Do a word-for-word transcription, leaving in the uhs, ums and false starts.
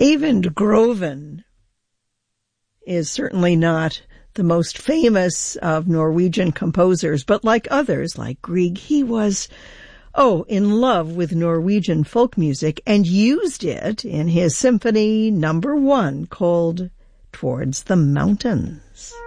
Eyvind Groven is certainly not the most famous of Norwegian composers, but like others, like Grieg, he was, oh, in love with Norwegian folk music and used it in his symphony number one called Towards the Mountains.